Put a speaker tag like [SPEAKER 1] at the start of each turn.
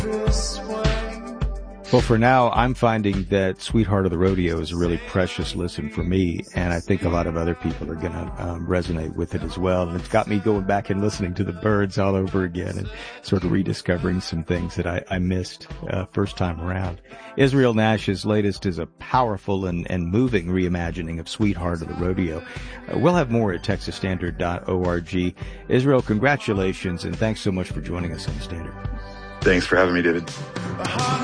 [SPEAKER 1] Well, for now, I'm finding that Sweetheart of the Rodeo is a really precious listen for me, and I think a lot of other people are going to resonate with it as well. And it's got me going back and listening to the Byrds all over again and sort of rediscovering some things that I missed first time around. Israel Nash's latest is a powerful and moving reimagining of Sweetheart of the Rodeo. We'll have more at texasstandard.org. Israel, congratulations, and thanks so much for joining us on the Standard.
[SPEAKER 2] Thanks for having me, David.